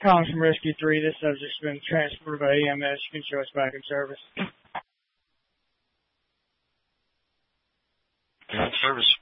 Calling from Rescue 3. This subject's been transported by EMS. You can show us back in service. Service.